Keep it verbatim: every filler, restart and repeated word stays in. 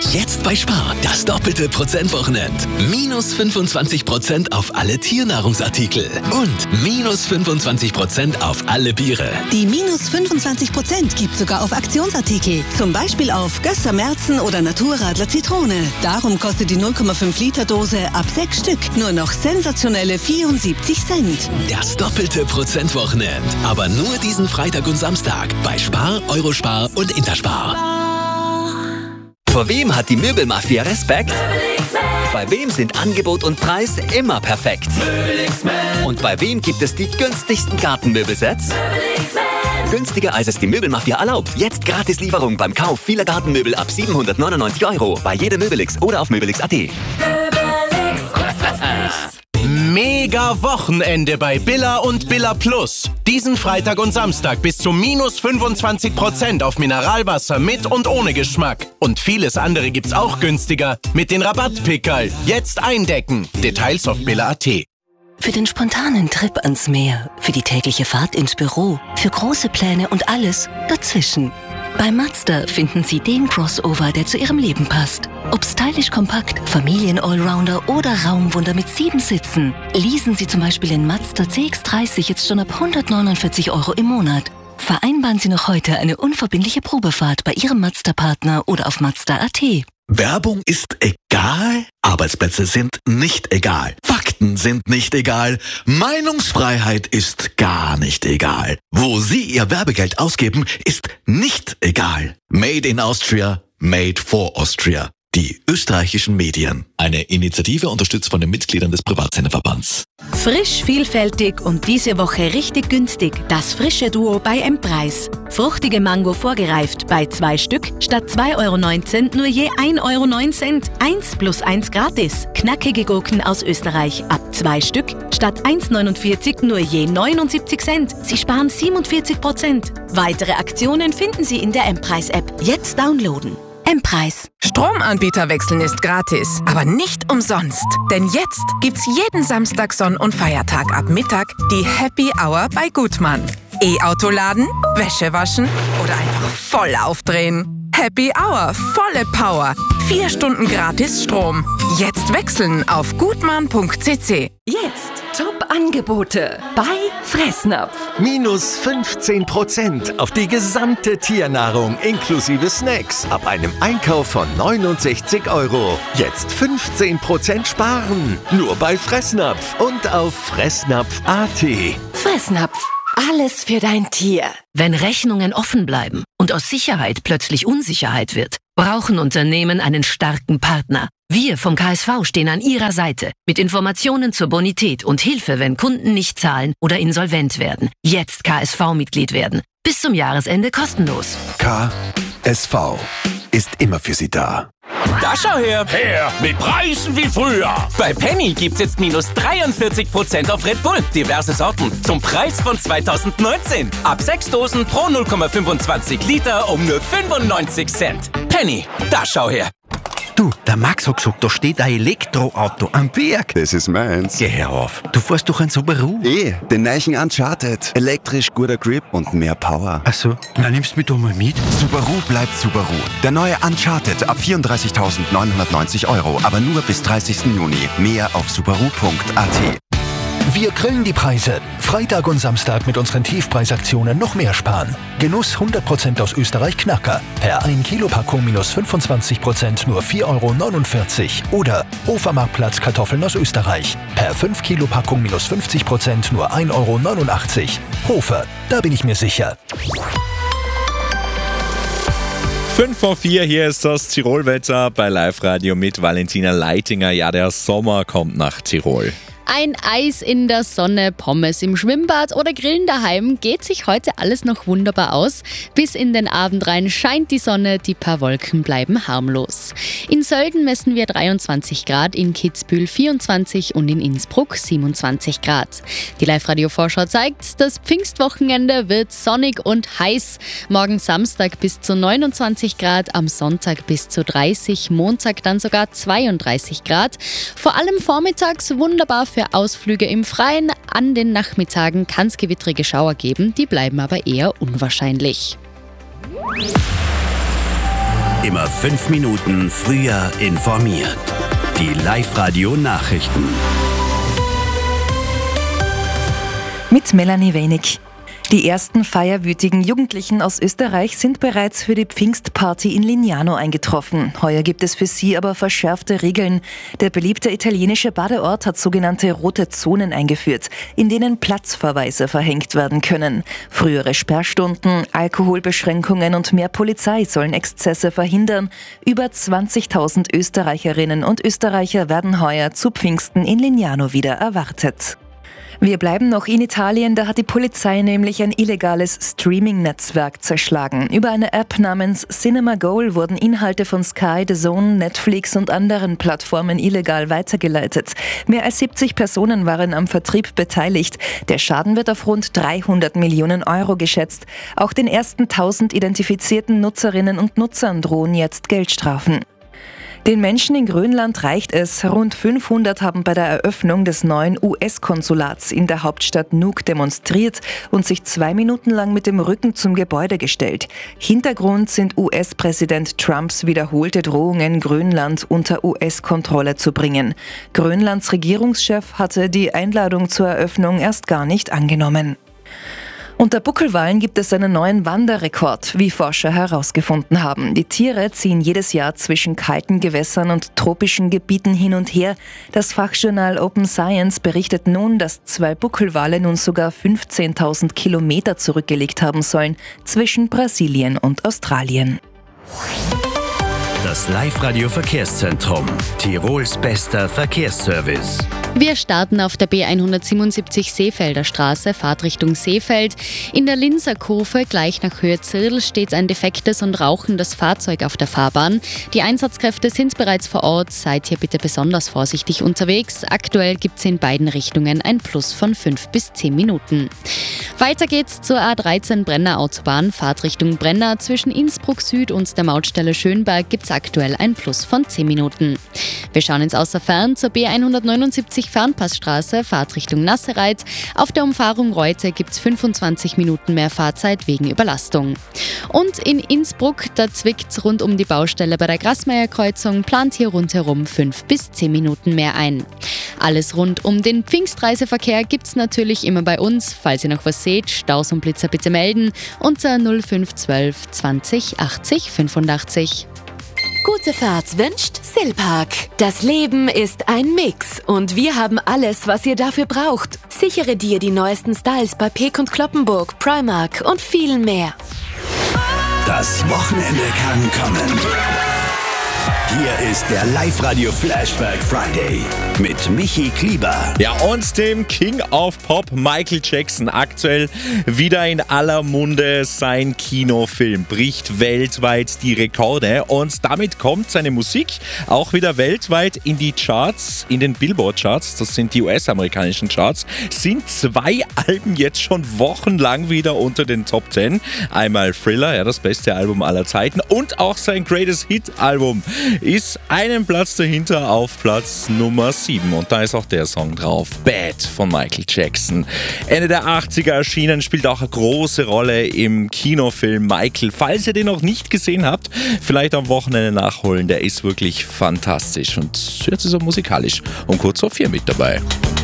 Jetzt bei Spar. Das doppelte Prozentwochenend. Minus fünfundzwanzig Prozent auf alle Tiernahrungsartikel. Und minus fünfundzwanzig Prozent auf alle Biere. Die minus fünfundzwanzig Prozent gibt sogar auf Aktionsartikel. Zum Beispiel auf Gösser Märzen oder Naturradler Zitrone. Darum kostet die null Komma fünf Liter Dose ab sechs Stück nur noch sensationelle vierundsiebzig Cent. Das doppelte Prozentwochenend. Aber nur diesen Freitag und Samstag bei Spar, Eurospar und Interspar. Vor wem hat die Möbelmafia Respekt? Bei wem sind Angebot und Preis immer perfekt? Und bei wem gibt es die günstigsten Gartenmöbelsets? Günstiger als es die Möbelmafia erlaubt. Jetzt gratis Lieferung beim Kauf vieler Gartenmöbel ab siebenhundertneunundneunzig Euro bei jedem Möbelix oder auf möbelix punkt at. Mega Wochenende bei Billa und Billa Plus. Diesen Freitag und Samstag bis zu minus fünfundzwanzig Prozent auf Mineralwasser mit und ohne Geschmack. Und vieles andere gibt's auch günstiger mit den Rabattpickerl. Jetzt eindecken. Details auf billa punkt at. Für den spontanen Trip ans Meer, für die tägliche Fahrt ins Büro, für große Pläne und alles dazwischen. Bei Mazda finden Sie den Crossover, der zu Ihrem Leben passt. Ob stylisch kompakt, Familien-Allrounder oder Raumwunder mit sieben Sitzen. Leasen Sie zum Beispiel den Mazda C X dreißig jetzt schon ab hundertneunundvierzig Euro im Monat. Vereinbaren Sie noch heute eine unverbindliche Probefahrt bei Ihrem Mazda-Partner oder auf mazda punkt at. Werbung ist egal, Arbeitsplätze sind nicht egal, Fakten sind nicht egal, Meinungsfreiheit ist gar nicht egal. Wo Sie Ihr Werbegeld ausgeben, ist nicht egal. Made in Austria, made for Austria. Die österreichischen Medien. Eine Initiative unterstützt von den Mitgliedern des Privatsenderverbands. Frisch, vielfältig und diese Woche richtig günstig. Das frische Duo bei M-Preis. Fruchtige Mango vorgereift bei zwei Stück statt zwei Euro neunzehn nur je ein Euro neun. Eins plus eins gratis. Knackige Gurken aus Österreich ab zwei Stück statt eins neunundvierzig nur je neunundsiebzig Cent. Sie sparen siebenundvierzig Prozent. Weitere Aktionen finden Sie in der M-Preis-App. Jetzt downloaden. M-Preis. Stromanbieter wechseln ist gratis, aber nicht umsonst. Denn jetzt gibt's jeden Samstag, Sonn- und Feiertag ab Mittag die Happy Hour bei Gutmann. E-Auto laden, Wäsche waschen oder einfach voll aufdrehen. Happy Hour, volle Power. Vier Stunden gratis Strom. Jetzt wechseln auf gutmann punkt c c. Jetzt Top-Angebote bei Fressnapf. Minus fünfzehn Prozent auf die gesamte Tiernahrung inklusive Snacks ab einem Einkauf von neunundsechzig Euro. Jetzt fünfzehn Prozent sparen. Nur bei Fressnapf und auf fressnapf punkt at. Fressnapf. Alles für dein Tier. Wenn Rechnungen offen bleiben und aus Sicherheit plötzlich Unsicherheit wird, brauchen Unternehmen einen starken Partner. Wir vom K S V stehen an Ihrer Seite mit Informationen zur Bonität und Hilfe, wenn Kunden nicht zahlen oder insolvent werden. Jetzt K S V-Mitglied werden. Bis zum Jahresende kostenlos. K S V ist immer für Sie da. Da schau her! Her! Mit Preisen wie früher! Bei Penny gibt's jetzt minus dreiundvierzig Prozent auf Red Bull. Diverse Sorten. Zum Preis von zweitausendneunzehn. Ab sechs Dosen pro null Komma fünfundzwanzig Liter um nur fünfundneunzig Cent. Penny, da schau her! Du, der Max hat gesagt, da steht ein Elektroauto am Berg. Das ist meins. Geh her auf. Du fährst doch ein Subaru. Eh, den neuen Uncharted. Elektrisch, guter Grip und mehr Power. Ach so, na nimmst du mich doch mal mit. Subaru bleibt Subaru. Der neue Uncharted ab vierunddreißigtausendneunhundertneunzig Euro, aber nur bis dreißigsten Juni. Mehr auf subaru punkt at. Wir grillen die Preise. Freitag und Samstag mit unseren Tiefpreisaktionen noch mehr sparen. Genuss hundert Prozent aus Österreich Knacker. Per ein Kilo Packung minus fünfundzwanzig Prozent nur vier Euro neunundvierzig. Oder Hofermarktplatz Kartoffeln aus Österreich. Per fünf Kilo Packung minus fünfzig Prozent nur ein Euro neunundachtzig. Hofer, da bin ich mir sicher. fünf vor vier, hier ist das Tirolwetter bei Live Radio mit Valentina Leitinger. Ja, der Sommer kommt nach Tirol. Ein Eis in der Sonne, Pommes im Schwimmbad oder Grillen daheim, geht sich heute alles noch wunderbar aus. Bis in den Abend rein scheint die Sonne, die paar Wolken bleiben harmlos. In Sölden messen wir dreiundzwanzig Grad, in Kitzbühel vierundzwanzig und in Innsbruck siebenundzwanzig Grad. Die Live-Radio-Vorschau zeigt, das Pfingstwochenende wird sonnig und heiß. Morgen Samstag bis zu neunundzwanzig Grad, am Sonntag bis zu dreißig, Montag dann sogar zweiunddreißig Grad. Vor allem vormittags wunderbar für Für Ausflüge im Freien. An den Nachmittagen kann es gewittrige Schauer geben, die bleiben aber eher unwahrscheinlich. Immer fünf Minuten früher informiert. Die Live-Radio-Nachrichten. Mit Melanie Wenig. Die ersten feierwütigen Jugendlichen aus Österreich sind bereits für die Pfingstparty in Lignano eingetroffen. Heuer gibt es für sie aber verschärfte Regeln. Der beliebte italienische Badeort hat sogenannte rote Zonen eingeführt, in denen Platzverweise verhängt werden können. Frühere Sperrstunden, Alkoholbeschränkungen und mehr Polizei sollen Exzesse verhindern. Über zwanzigtausend Österreicherinnen und Österreicher werden heuer zu Pfingsten in Lignano wieder erwartet. Wir bleiben noch in Italien, da hat die Polizei nämlich ein illegales Streaming-Netzwerk zerschlagen. Über eine App namens Cinema Goal wurden Inhalte von Sky, The Zone, Netflix und anderen Plattformen illegal weitergeleitet. Mehr als siebzig Personen waren am Vertrieb beteiligt. Der Schaden wird auf rund dreihundert Millionen Euro geschätzt. Auch den ersten tausend identifizierten Nutzerinnen und Nutzern drohen jetzt Geldstrafen. Den Menschen in Grönland reicht es. Rund fünfhundert haben bei der Eröffnung des neuen U S-Konsulats in der Hauptstadt Nuuk demonstriert und sich zwei Minuten lang mit dem Rücken zum Gebäude gestellt. Hintergrund sind U S-Präsident Trumps wiederholte Drohungen, Grönland unter U S-Kontrolle zu bringen. Grönlands Regierungschef hatte die Einladung zur Eröffnung erst gar nicht angenommen. Unter Buckelwalen gibt es einen neuen Wanderrekord, wie Forscher herausgefunden haben. Die Tiere ziehen jedes Jahr zwischen kalten Gewässern und tropischen Gebieten hin und her. Das Fachjournal Open Science berichtet nun, dass zwei Buckelwale nun sogar fünfzehntausend Kilometer zurückgelegt haben sollen zwischen Brasilien und Australien. Das Live-Radio-Verkehrszentrum. Tirols bester Verkehrsservice. Wir starten auf der B hundertsiebenundsiebzig Seefelder Straße, Fahrtrichtung Seefeld. In der Linzer Kurve, gleich nach Höhe Zirl, steht ein defektes und rauchendes Fahrzeug auf der Fahrbahn. Die Einsatzkräfte sind bereits vor Ort, seid hier bitte besonders vorsichtig unterwegs. Aktuell gibt es in beiden Richtungen ein Plus von fünf bis zehn Minuten. Weiter geht's zur A dreizehn Brenner Autobahn, Fahrtrichtung Brenner. Zwischen Innsbruck Süd und der Mautstelle Schönberg gibt es aktuell ein Plus von zehn Minuten. Wir schauen ins Außerfern zur B hundertneunundsiebzig Fernpassstraße, Fahrtrichtung Nassereit. Auf der Umfahrung Reute gibt es fünfundzwanzig Minuten mehr Fahrzeit wegen Überlastung. Und in Innsbruck, da zwickt's rund um die Baustelle bei der Grasmeyer-Kreuzung, plant hier rundherum fünf bis zehn Minuten mehr ein. Alles rund um den Pfingstreiseverkehr gibt's natürlich immer bei uns. Falls ihr noch was seht, Staus und Blitzer bitte melden unter null fünf zwölf zwanzig achtzig fünfundachtzig. Gute Fahrt wünscht Silpark. Das Leben ist ein Mix und wir haben alles, was ihr dafür braucht. Sichere dir die neuesten Styles bei Peek und Cloppenburg, Primark und viel mehr. Das Wochenende kann kommen. Hier ist der Live-Radio Flashback Friday mit Michi Klieber. Ja, und dem King of Pop Michael Jackson. Aktuell wieder in aller Munde. Sein Kinofilm bricht weltweit die Rekorde und damit kommt seine Musik auch wieder weltweit in die Charts, in den Billboard-Charts. Das sind die U S-amerikanischen Charts. Sind zwei Alben jetzt schon wochenlang wieder unter den Top zehn. Einmal Thriller, ja, das beste Album aller Zeiten, und auch sein Greatest Hit-Album ist einen Platz dahinter auf Platz Nummer sieben. Und da ist auch der Song drauf, Bad von Michael Jackson. Ende der achtziger erschienen, spielt auch eine große Rolle im Kinofilm Michael. Falls ihr den noch nicht gesehen habt, vielleicht am Wochenende nachholen. Der ist wirklich fantastisch und jetzt ist er musikalisch um kurz vor vier mit dabei.